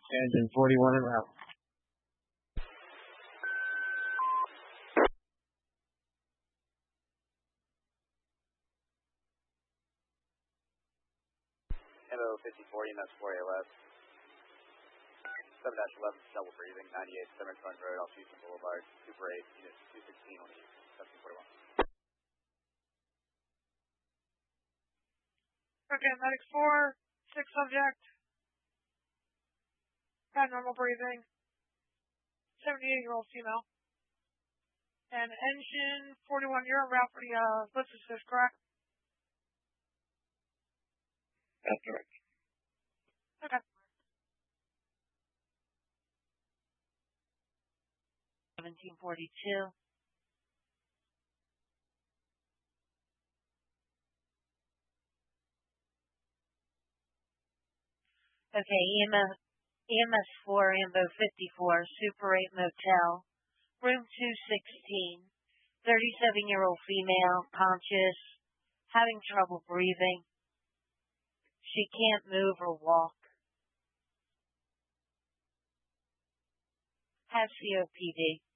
Engine 41 en route. MO 54, EMS 4A left. 7-11, double breathing, 98 Severance Run Road, off Houston Boulevard, Super 8, Unit 216 on the 1741. Okay, medic 4, 6 subject. Got normal breathing. 78-year-old female. And engine 41, you're en route for the blitz assist, correct? That's correct. Okay. 1742. Okay, EMS 4, Ambo 54, Super 8 Motel, room 216, 37-year-old female, conscious, having trouble breathing. She can't move or walk. Has COPD.